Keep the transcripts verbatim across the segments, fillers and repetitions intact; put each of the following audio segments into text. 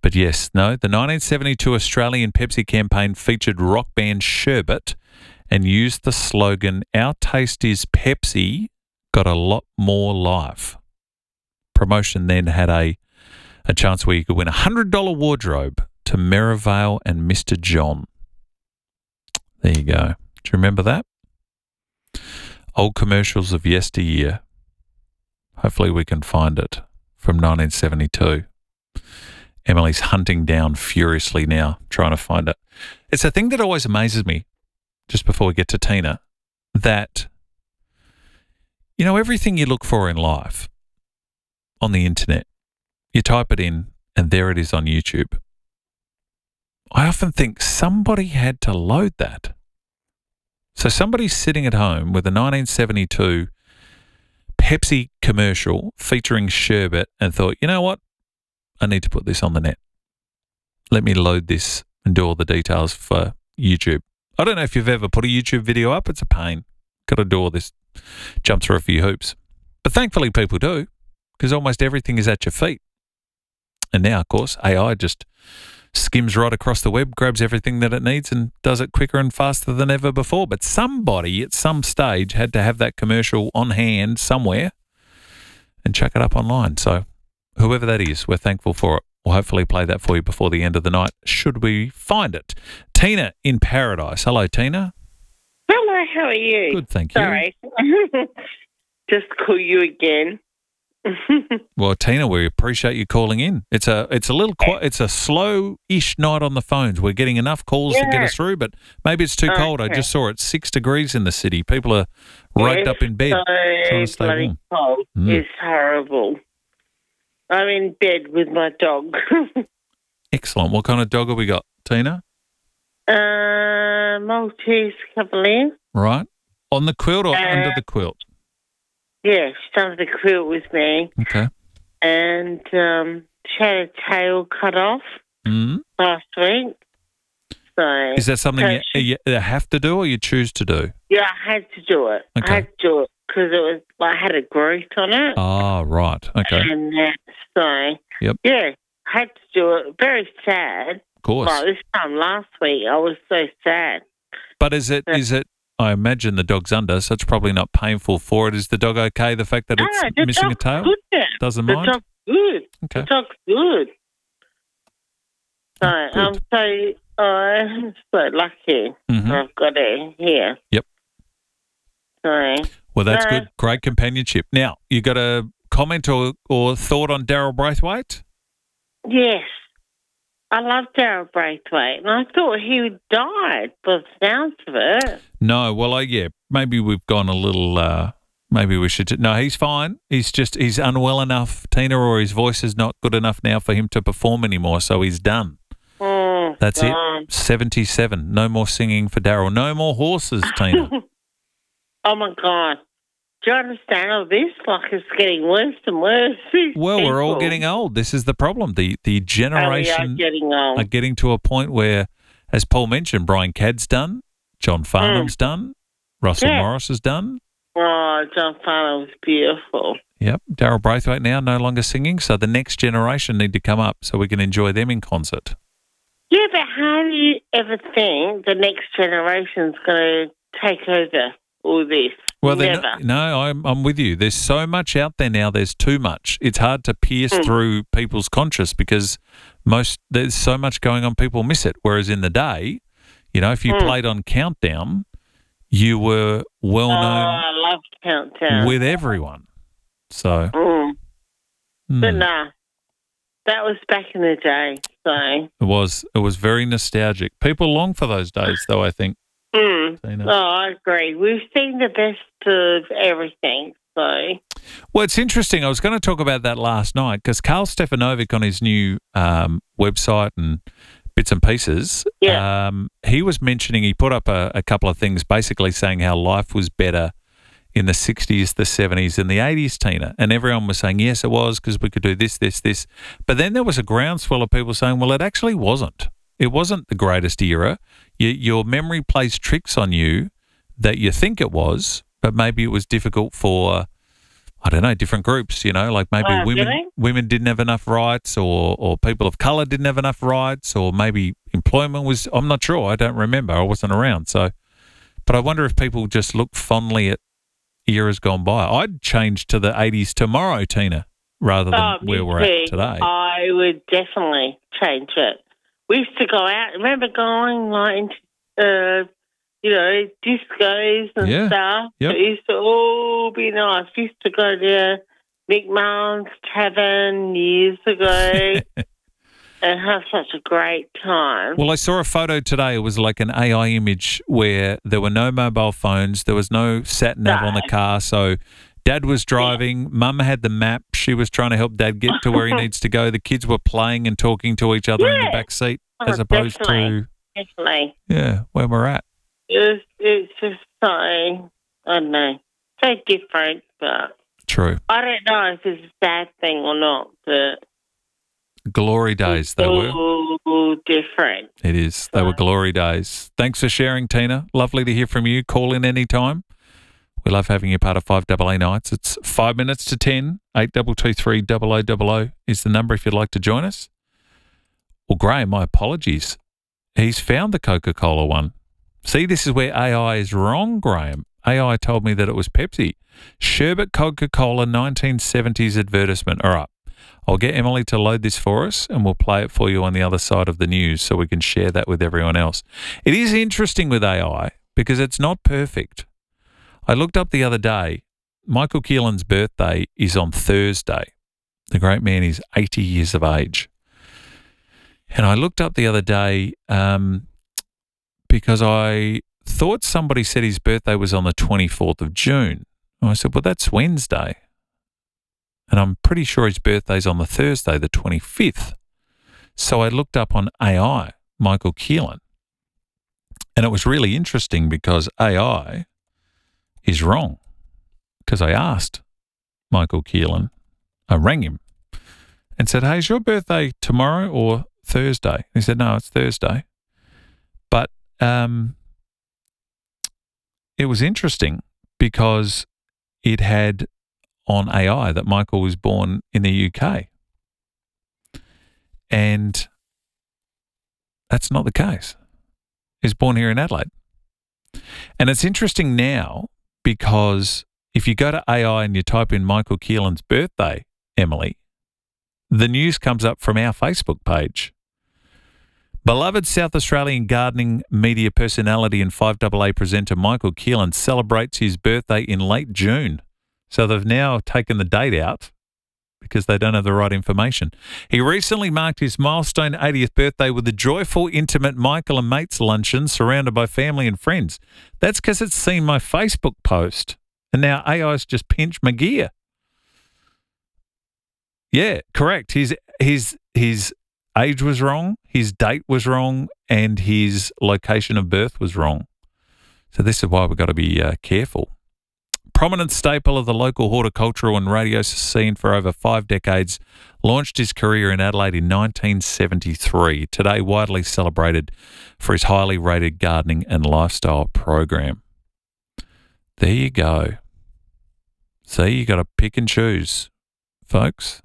But yes, no, the nineteen seventy-two Australian Pepsi campaign featured rock band Sherbet and used the slogan, "Our taste is Pepsi, got a lot more life." Promotion then had a, a chance where you could win a one hundred dollars wardrobe to Merivale and Mister John. There you go. Do you remember that? Old commercials of yesteryear. Hopefully we can find it from nineteen seventy-two. Emily's hunting down furiously now, trying to find it. It's a thing that always amazes me, just before we get to Tina, that, you know, everything you look for in life on the internet, you type it in and there it is on YouTube. I often think somebody had to load that. So somebody's sitting at home with a nineteen seventy-two Pepsi commercial featuring Sherbet and thought, you know what? I need to put this on the net. Let me load this and do all the details for YouTube. I don't know if you've ever put a YouTube video up. It's a pain. Got to do all this, jump through a few hoops. But thankfully people do, because almost everything is at your feet. And now, of course, A I just skims right across the web, grabs everything that it needs and does it quicker and faster than ever before. But somebody at some stage had to have that commercial on hand somewhere and chuck it up online. So whoever that is, we're thankful for it. We'll hopefully play that for you before the end of the night, should we find it. Tina in Paradise. Hello, Tina. Hello, how are you? Good, thank you. Sorry. Just call you again. Well, Tina, we appreciate you calling in. It's a it's a little qui- it's a slow-ish night on the phones. We're getting enough calls yeah. to get us through, but maybe it's too okay. cold. I just saw it's six degrees in the city. People are raked yes, up in bed so trying to stay bloody warm. cold. Mm. It's horrible. I'm in bed with my dog. Excellent. What kind of dog have we got, Tina? Uh, Maltese Cavalier. Right. On the quilt or uh, under the quilt? Yeah, she's under the quilt with me. Okay. And um, she had a tail cut off Mm. last week. So Is that something so you, she, you have to do or you choose to do? yeah, I had to do it. Okay. I had to do it because it was I had a growth on it. Oh, right. Okay. And that, so, Yep. yeah, I had to do it. Very sad. Of course. Like this time last week, I was so sad. But is it, is it, I imagine the dog's under, so it's probably not painful for it. Is the dog okay, the fact that it's no, the missing a dog's tail? Good now. Doesn't the mind? dog's good. Okay. The dog's good. So Good. I'm so, uh, I'm so lucky Mhm. I've got it here. Yep. So, Well, that's no. good. Great companionship. Now, you got a comment or, or thought on Daryl Braithwaite? yes. I love Daryl Braithwaite, and I thought he died by the sounds of it. No. Well, I, yeah, maybe we've gone a little, uh, maybe we should. No, he's fine. He's just, he's unwell enough, Tina, or his voice is not good enough now for him to perform anymore, so he's done. Oh, That's God. it. seventy-seven. No more singing for Daryl. No more horses, Tina. Oh, my God. Do you understand all this? Like, it's getting worse and worse. These Well, we're all people. getting old. This is the problem. The the Oh, we are generation getting old. are getting to a point where, as Paul mentioned, Brian Cadd's done, John Farnham's done, Russell Yeah. Morris is done. Oh, John Farnham was beautiful. Yep. Daryl Braithwaite now no longer singing, so the next generation need to come up so we can enjoy them in concert. Yeah, but how do you ever think the next generation's going to take over all this? Well, they're Never. not- no, I'm, I'm with you. There's so much out there now. There's too much. It's hard to pierce Mm. through people's conscience because most there's so much going on. People miss it. Whereas in the day, you know, if you Mm. played on Countdown, you were well Oh, known I love Countdown. with everyone. So, Mm. mm, But nah, that was back in the day, so. it was it was very nostalgic. People long for those days, though. I think. Mm. Tina. Oh, I agree. We've seen the best of everything, so. Well, it's interesting. I was going to talk about that last night because Carl Stefanovic on his new um, website and bits and pieces, Yeah. um, he was mentioning, he put up a, a couple of things basically saying how life was better in the sixties, the seventies and the eighties, Tina. And everyone was saying, yes, it was because we could do this, this, this. But then there was a groundswell of people saying, well, it actually wasn't. It wasn't the greatest era. You, your memory plays tricks on you that you think it was, but maybe it was difficult for, I don't know, different groups, you know, like maybe Oh, women really? women didn't have enough rights, or, or people of colour didn't have enough rights, or maybe employment was, I'm not sure, I don't remember, I wasn't around. So, but I wonder if people just look fondly at eras gone by. I'd change to the eighties tomorrow, Tina, rather than Oh, me where we're too. at today. I would definitely change it. We used to go out. Remember going like into, uh, you know, discos and Yeah. stuff. Yep. It used to all be nice. We used to go to Mick Mullen's Tavern years ago and have such a great time. Well, I saw a photo today. It was like an A I image where there were no mobile phones. There was no sat nav on the No. car. So Dad was driving. Mum had the map. She was trying to help Dad get to where he needs to go. The kids were playing and talking to each other in the Yeah. back seat, Oh, as opposed definitely. to, Definitely. yeah, where we're at. It's, it's just so, I don't know, so different, but True. I don't know if it's a bad thing or not, but Glory days, they were. all different. It is. They were Right. glory days. Thanks for sharing, Tina. Lovely to hear from you. Call in anytime. We love having you part of five A A Nights. It's five minutes to ten. eight two two three double oh double oh is the number if you'd like to join us. Well, Graham, my apologies. He's found the Coca-Cola one. See, this is where A I is wrong, Graham. A I told me that it was Pepsi. Sherbet Coca-Cola nineteen seventies advertisement. All right. I'll get Emily to load this for us and we'll play it for you on the other side of the news so we can share that with everyone else. It is interesting with A I because it's not perfect. I looked up the other day, Michael Keelan's birthday is on Thursday. The great man is eighty years of age. And I looked up the other day um, because I thought somebody said his birthday was on the twenty-fourth of June. And I said, well, that's Wednesday. And I'm pretty sure his birthday's on the Thursday, the twenty-fifth. So I looked up on A I, Michael Keelan. And it was really interesting because A I is wrong. Because I asked Michael Keelan, I rang him and said, hey, is your birthday tomorrow or Thursday? He said, no, it's Thursday. But um, it was interesting because it had on A I that Michael was born in the U K. And that's not the case. He's born here in Adelaide. And it's interesting now because if you go to A I and you type in Michael Keelan's birthday, Emily, the news comes up from our Facebook page. Beloved South Australian gardening media personality and five A A presenter Michael Keelan celebrates his birthday in late June. So they've now taken the date out because they don't have the right information. He recently marked his milestone eightieth birthday with a joyful, intimate Michael and Mates luncheon surrounded by family and friends. That's because it's seen my Facebook post and now A I's just pinched my gear. Yeah, correct. His, his, his age was wrong, his date was wrong, and his location of birth was wrong. So this is why we've got to be uh, careful. Prominent staple of the local horticultural and radio scene for over five decades, launched his career in Adelaide in nineteen seventy-three. Today, widely celebrated for his highly rated gardening and lifestyle program. There you go. See, you got to pick and choose, folks.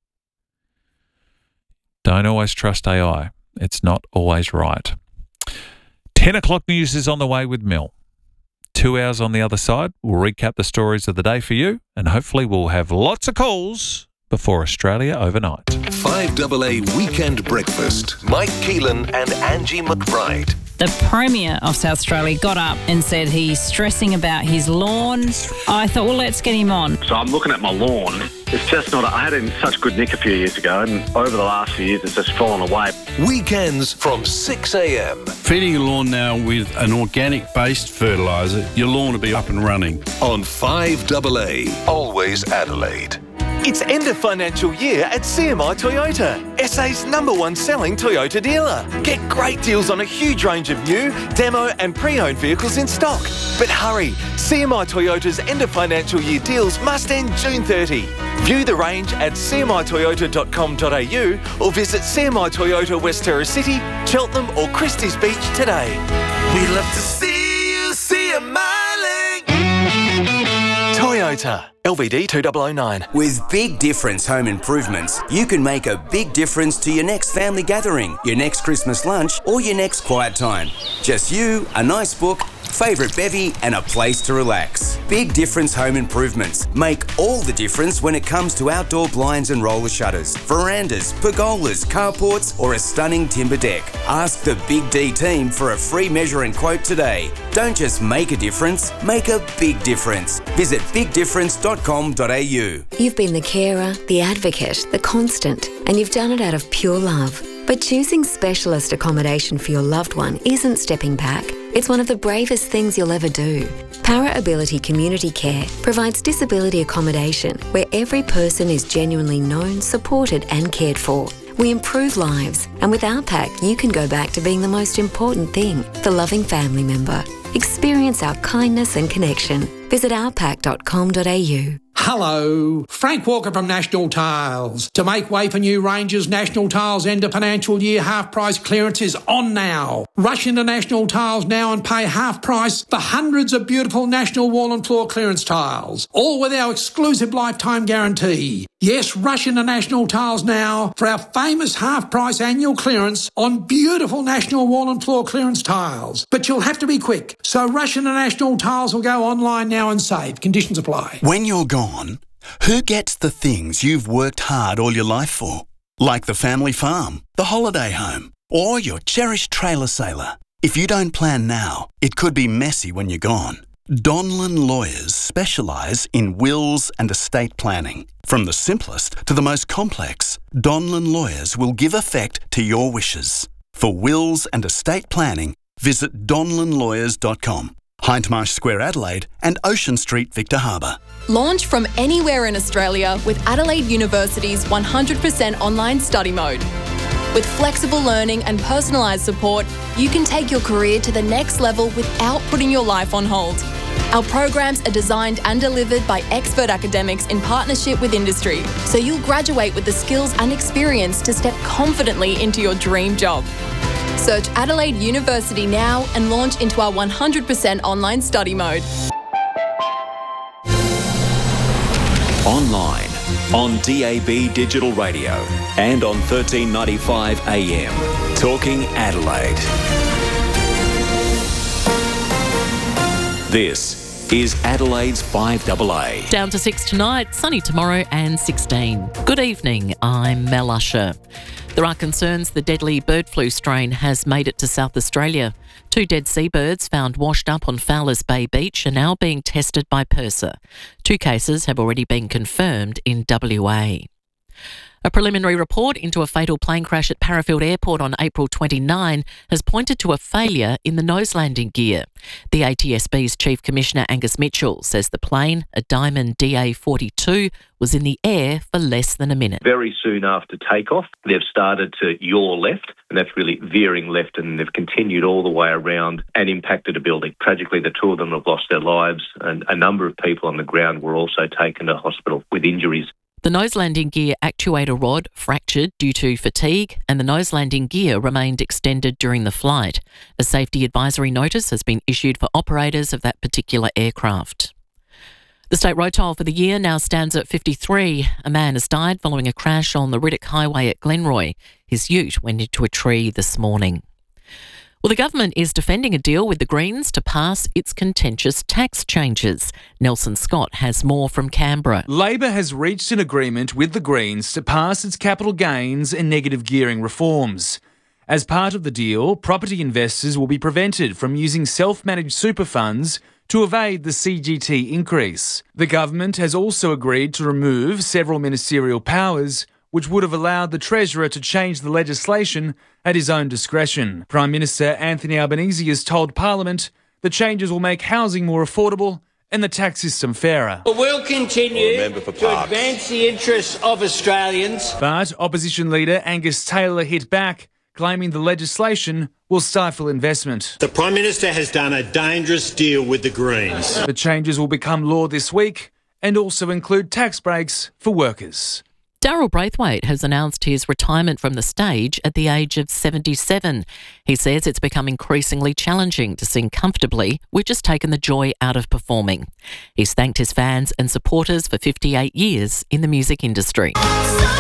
Don't always trust A I. It's not always right. ten o'clock news is on the way with Mel. Two hours on the other side. We'll recap the stories of the day for you, and hopefully we'll have lots of calls before Australia overnight. five A A Weekend Breakfast. Mike Keelan and Angie McBride. The Premier of South Australia got up and said he's stressing about his lawn. I thought, well, let's get him on. So I'm looking at my lawn. It's just not, I had it in such good nick a few years ago, and over the last few years it's just fallen away. Weekends from six a.m. Feeding your lawn now with an organic-based fertiliser, your lawn will be up and running. on five A A. Always Adelaide. It's end of financial year at C M I Toyota, S A's number one selling Toyota dealer. Get great deals on a huge range of new, demo and pre-owned vehicles in stock. But hurry, C M I Toyota's end of financial year deals must end June thirtieth. View the range at c m i toyota dot com dot a u or visit C M I Toyota West Terrace City, Cheltenham or Christie's Beach today. We love to see you, C M I Toyota. L V D two thousand nine. With Big Difference Home Improvements, you can make a big difference to your next family gathering, your next Christmas lunch, or your next quiet time. Just you, a nice book, favourite bevy, and a place to relax. Big Difference Home Improvements make all the difference when it comes to outdoor blinds and roller shutters, verandas, pergolas, carports, or a stunning timber deck. Ask the Big D team for a free measure and quote today. Don't just make a difference, make a big difference. Visit big difference dot com dot a u. You've been the carer, the advocate, the constant, and you've done it out of pure love. But choosing specialist accommodation for your loved one isn't stepping back. It's one of the bravest things you'll ever do. Para Ability Community Care provides disability accommodation where every person is genuinely known, supported and cared for. We improve lives, and with our pack you can go back to being the most important thing, the loving family member. Experience our kindness and connection. Visit our pack dot com dot a u. Hello, Frank Walker from National Tiles. To make way for new ranges, National Tiles end of financial year half price clearance is on now. Rush into National Tiles now and pay half price for hundreds of beautiful National wall and floor clearance tiles, all with our exclusive lifetime guarantee. Yes, rush into National Tiles now for our famous half price annual clearance on beautiful National wall and floor clearance tiles. But you'll have to be quick, so rush into National Tiles or go online now and save. Conditions apply. When you're gone, who gets the things you've worked hard all your life for? Like the family farm, the holiday home, or your cherished trailer sailor. If you don't plan now, it could be messy when you're gone. Donlan Lawyers specialise in wills and estate planning. From the simplest to the most complex, Donlan Lawyers will give effect to your wishes. For wills and estate planning, visit donlan lawyers dot com. Hindmarsh Square, Adelaide, and Ocean Street, Victor Harbour. Launch from anywhere in Australia with Adelaide University's one hundred percent online study mode. With flexible learning and personalised support, you can take your career to the next level without putting your life on hold. Our programs are designed and delivered by expert academics in partnership with industry, so you'll graduate with the skills and experience to step confidently into your dream job. Search Adelaide University now and launch into our one hundred percent online study mode. Online, on D A B Digital Radio and on thirteen ninety-five A M. Talking Adelaide. This is Adelaide's five double A. Down to six tonight, sunny tomorrow and sixteen. Good evening, I'm Mel Usher. There are concerns the deadly bird flu strain has made it to South Australia. Two dead seabirds found washed up on Fowlers Bay Beach are now being tested by PIRSA. Two cases have already been confirmed in W A. A preliminary report into a fatal plane crash at Parafield Airport on April twenty-ninth has pointed to a failure in the nose landing gear. The A T S B's Chief Commissioner Angus Mitchell says the plane, a Diamond D A forty-two, was in the air for less than a minute. Very soon after takeoff, they've started to yaw left, and that's really veering left, and they've continued all the way around and impacted a building. Tragically, the two of them have lost their lives, and a number of people on the ground were also taken to hospital with injuries. The nose landing gear actuator rod fractured due to fatigue, and the nose landing gear remained extended during the flight. A safety advisory notice has been issued for operators of that particular aircraft. The state road toll for the year now stands at fifty-three. A man has died following a crash on the Riddick Highway at Glenroy. His ute went into a tree this morning. Well, the government is defending a deal with the Greens to pass its contentious tax changes. Nelson Scott has more from Canberra. Labor has reached an agreement with the Greens to pass its capital gains and negative gearing reforms. As part of the deal, property investors will be prevented from using self-managed super funds to evade the C G T increase. The government has also agreed to remove several ministerial powers, which would have allowed the Treasurer to change the legislation at his own discretion. Prime Minister Anthony Albanese has told Parliament the changes will make housing more affordable and the tax system fairer. We'll continue to advance the interests of Australians. But opposition leader Angus Taylor hit back, claiming the legislation will stifle investment. The Prime Minister has done a dangerous deal with the Greens. The changes will become law this week and also include tax breaks for workers. Daryl Braithwaite has announced his retirement from the stage at the age of seventy-seven. He says it's become increasingly challenging to sing comfortably, which has taken the joy out of performing. He's thanked his fans and supporters for fifty-eight years in the music industry.